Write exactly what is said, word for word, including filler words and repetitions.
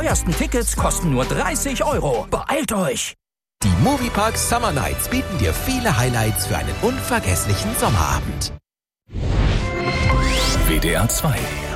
teuersten Tickets kosten nur dreißig Euro. Beeilt euch! Die Moviepark Summer Nights bieten dir viele Highlights für einen unvergesslichen Sommerabend. W D R zwei